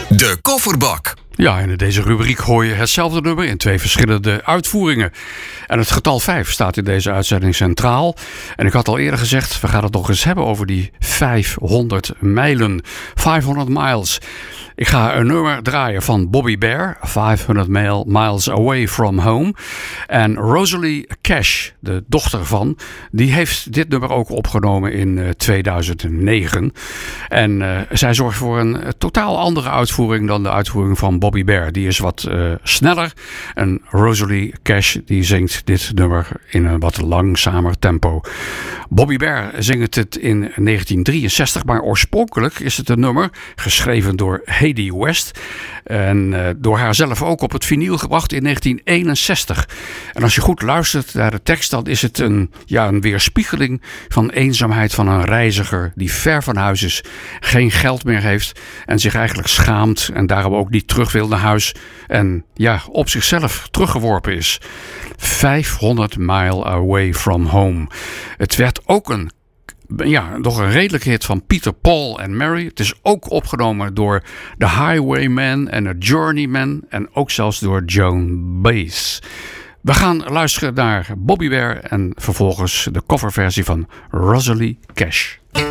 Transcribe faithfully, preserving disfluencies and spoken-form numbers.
De Kofferbak. Ja, en in deze rubriek hoor je hetzelfde nummer in twee verschillende uitvoeringen. En het getal vijf staat in deze uitzending centraal. En ik had al eerder gezegd, we gaan het nog eens hebben over die vijfhonderd mijlen. vijfhonderd miles. Ik ga een nummer draaien van Bobby Bare, vijfhonderd miles away from home. En Rosalie Cash, de dochter van, die heeft dit nummer ook opgenomen in uh, tweeduizend negen. En uh, zij zorgt voor een uh, totaal andere uitvoering dan de uitvoering van Bobby Bare. Die is wat uh, sneller. En Rosalie Cash die zingt dit nummer in een wat langzamer tempo. Bobby Bare zingt het in negentien drieënzestig, maar oorspronkelijk is het een nummer geschreven door Hedy West. En uh, door haar zelf ook op het vinyl gebracht in negentien eenenzestig. En als je goed luistert naar de tekst, dan is het een, ja, een weerspiegeling van eenzaamheid van een reiziger die ver van huis is, geen geld meer heeft en zich eigenlijk schaamt en daarom ook niet terug wil naar huis en ja, op zichzelf teruggeworpen is. vijfhonderd mile away from home. Het werd ook een Ja, nog een redelijke hit van Peter, Paul en Mary. Het is ook opgenomen door The Highwaymen en The Journeymen en ook zelfs door Joan Baez. We gaan luisteren naar Bobby Bare en vervolgens de coverversie van Rosalie Cash.